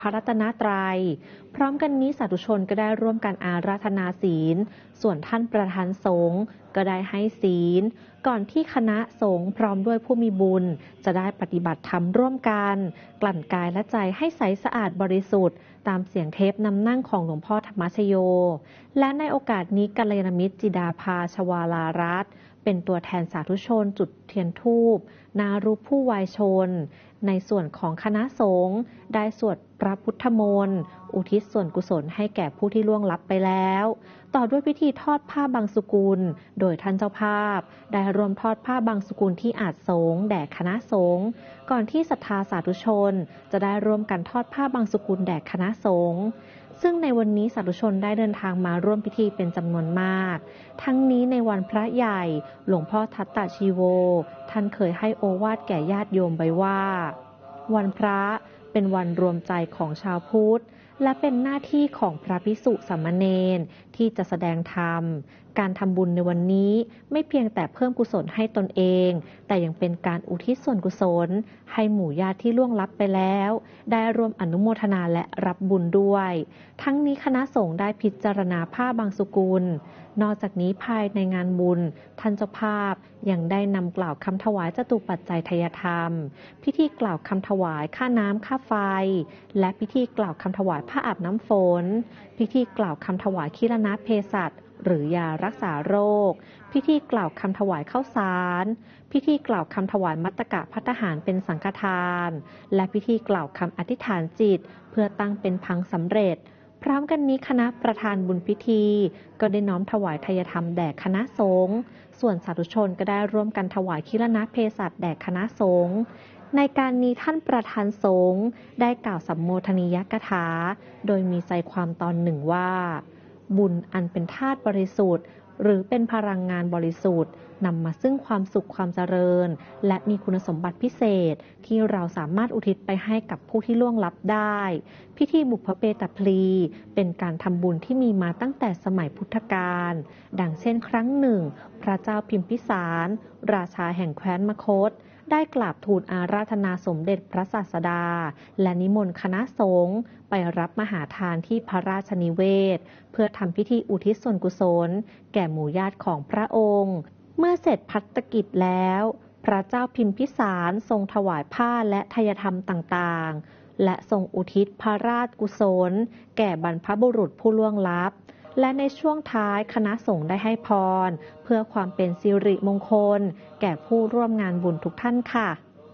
พระรัตนตรัยพร้อมกันนี้สาธุชนก็ได้ร่วมกันอาราธนาศีลส่วนท่านประธานสงฆ์ก็ได้ให้ศีลก่อนที่คณะสงฆ์พร้อมด้วยผู้มีบุญจะได้ปฏิบัติธรรมร่วมกันกลั่นกายและใจให้ใสสะอาดบริสุทธิ์ตามเสียงเทปนำนั่งของหลวงพ่อธรรมชโยและในโอกาสนี้กัลยาณมิตรจิดาภาชวาลารัตน์เป็นตัวแทนสาธุชนจุดเทียนธูปหน้ารูปผู้วายชนในส่วนของคณะสงฆ์ได้สวดพระพุทธมนต์อุทิศส่วนกุศลให้แก่ผู้ที่ล่วงลับไปแล้วต่อด้วยพิธีทอดผ้าบางสุกุลโดยท่านเจ้าภาพได้รวมทอดผ้าบางสุกุลที่อาจสงฆ์แด่คณะสงฆ์ก่อนที่ศรัทธาสาธุชนจะได้ร่วมกันทอดผ้าบางสุกุลแด่คณะสงฆ์ซึ่งในวันนี้สาธุชนได้เดินทางมาร่วมพิธีเป็นจำนวนมากทั้งนี้ในวันพระใหญ่หลวงพ่อทัตตชีโวท่านเคยให้โอวาทแก่ญาติโยมไว้ว่าวันพระเป็นวันรวมใจของชาวพุทธและเป็นหน้าที่ของพระภิกษุสามเณรที่จะแสดงธรรมการทำบุญในวันนี้ไม่เพียงแต่เพิ่มกุศลให้ตนเองแต่ยังเป็นการอุทิศส่วนกุศลให้หมู่ญาติที่ล่วงลับไปแล้วได้ร่วมอนุโมทนาและรับบุญด้วยทั้งนี้คณะสงฆ์ได้พิจารณาผ้าบางสุกุลนอกจากนี้ภายในงานบุญท่านเจ้าภาพยังได้นำกล่าวคำถวายจตุปัจจัยทายธรรมพิธีกล่าวคำถวายค่าน้ำค่าไฟและพิธีกล่าวคำถวายผ้าอาบน้ำฝนพิธีกล่าวคำถวายคิรณเภสัชหรือยารักษาโรคพิธีกล่าวคำถวายข้าวสารพิธีกล่าวคำถวายมัตตกะภัตตาหารเป็นสังฆทานและพิธีกล่าวคำอธิษฐานจิตเพื่อตั้งเป็นพังสำเร็จพร้อมกันนี้คณะประธานบุญพิธีก็ได้น้อมถวายทายธรรมแด่คณะสงฆ์ส่วนสาธุชนก็ได้ร่วมกันถวายคิรณเภสัชแด่คณะสงฆ์ในการนี้ท่านประธานสงฆ์ได้กล่าวสัมโมทนียกถาโดยมีใจความตอนหนึ่งว่าบุญอันเป็นธาตุบริสุทธิ์หรือเป็นพลังงานบริสุทธิ์นำมาซึ่งความสุขความเจริญและมีคุณสมบัติพิเศษที่เราสามารถอุทิศไปให้กับผู้ที่ล่วงลับได้พิธีบุพเพตพลีเป็นการทำบุญที่มีมาตั้งแต่สมัยพุทธกาลดังเช่นครั้งหนึ่งพระเจ้าพิมพิสารราชาแห่งแคว้นมคธได้กราบทูลอาราธนาสมเด็จพระศาสดาและนิมนต์คณะสงฆ์ไปรับมหาทานที่พระราชนิเวศเพื่อทำพิธีอุทิศส่วนกุศลแก่หมู่ญาติของพระองค์เมื่อเสร็จภัตกิจแล้วพระเจ้าพิมพิสารทรงถวายผ้าและทายธรรมต่างๆและทรงอุทิศพระราชกุศลแก่บรรพบุรุษผู้ล่วงลับและในช่วงท้ายคณะสงฆ์ได้ให้พรเพื่อความเป็นสิริมงคลแก่ผู้ร่วมงานบุญทุกท่านค่ะ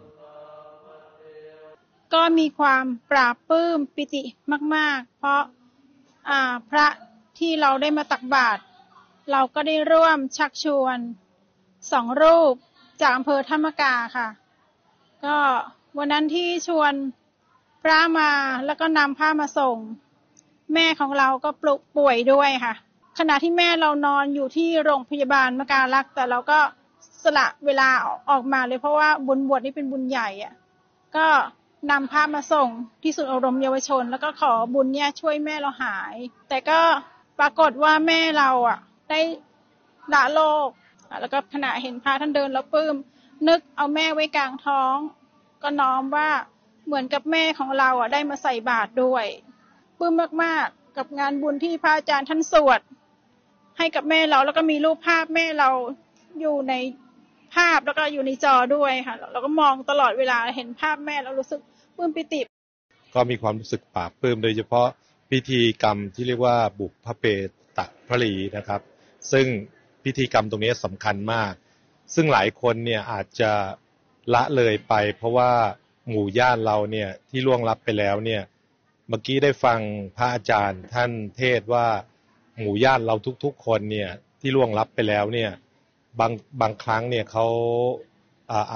ก็มีความปราบปลื้มปิติมากๆเพราะพระที่เราได้มาตักบาตรเราก็ได้ร่วมชักชวน2 รูปจากอำเภอธรรมกาค่ะก็วันนั้นที่ชวนพระมาแล้วก็นำผ้ามาส่งแม่ของเราก็ป่วยด้วยค่ะขณะที่แม่เรานอนอยู่ที่โรงพยาบาลมการลักษณ์แต่เราก็สละเวลาออกมาเลยเพราะว่าบุญบวชนี่เป็นบุญใหญ่ก็นำผ้ามาส่งที่ศูนย์อบรมเยาวชนแล้วก็ขอบุญเนี่ยช่วยแม่เราหายแต่ก็ปรากฏว่าแม่เราได้ละโลกแล้วก็ขณะเห็นพระท่านเดินแล้วปลื้มนึกเอาแม่ไว้กลางท้องก็น้อมว่าเหมือนกับแม่ของเราได้มาใส่บาตรด้วยปลื้มมากๆกับงานบุญที่พระอาจารย์ท่านสวดให้กับแม่เราแล้วก็มีรูปภาพแม่เราอยู่ในภาพแล้วก็อยู่ในจอด้วยค่ะเราก็มองตลอดเวลาเห็นภาพแม่เรารู้สึกปลื้มปิติก็มีความรู้สึกปลาบปลื้มโดยเฉพาะพิธีกรรมที่เรียกว่าบุพเพตพลีนะครับซึ่งพิธีกรรมตรงนี้สำคัญมากซึ่งหลายคนเนี่ยอาจจะละเลยไปเพราะว่าหมู่ญาติเราเนี่ยที่ล่วงลับไปแล้วเนี่ยเมื่อกี้ได้ฟังพระอาจารย์ท่านเทศว่าหมู่ญาติเราทุกๆคนเนี่ยที่ล่วงลับไปแล้วเนี่ยบางครั้งเนี่ยเขา